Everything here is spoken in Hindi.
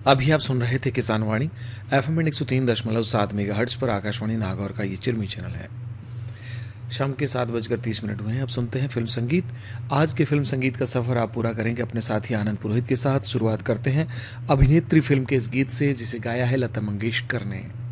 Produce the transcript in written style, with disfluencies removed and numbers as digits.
अभी आप सुन रहे थे किसान वाणी FM 103.7 मेगाहर्ट्ज पर आकाशवाणी नागौर का ये चिरमी चैनल है। शाम के 7:30 हुए हैं। अब सुनते हैं फिल्म संगीत। आज के फिल्म संगीत का सफर आप पूरा करेंगे अपने साथी आनंद पुरोहित के साथ। शुरुआत करते हैं अभिनेत्री फिल्म के इस गीत से जिसे गाया है लता मंगेशकर ने।